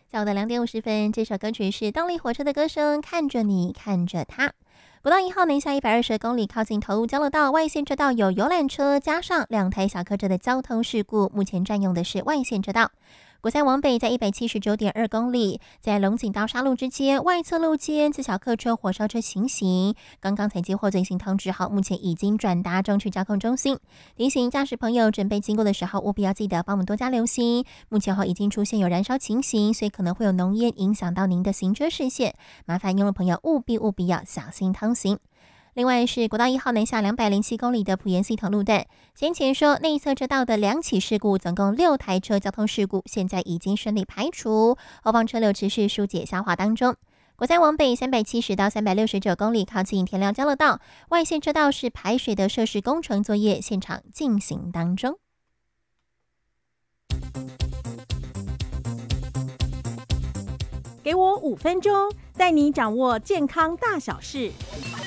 下午的2点50分，这首歌曲是动力火车的歌声《看着你看着他》。国道1号南下120公里，靠近头屋交流道外线车道有游览车加上2台小客车的交通事故，目前占用的是外线车道。国三往北在179.2公里，在龙井到沙路之间外侧路肩自小客车、火烧车行刑，刚刚才接获最新通知，目前已经转达中区交控中心。提醒驾驶朋友准备经过的时候，务必要记得帮我们多加留心。目前已经出现有燃烧情形，所以可能会有浓烟影响到您的行车视线，麻烦用路朋友务必要小心通行。另外是国道1号南下207公里的埔盐系统路段，先前说内侧车道的2起事故，总共6台车交通事故，现在已经顺利排除，后方车流持续疏解消化当中。国三往北370到369公里，靠近田寮交流道外线车道是排水的设施工程作业现场进行当中。 给我5分钟，带你掌握健康大小事。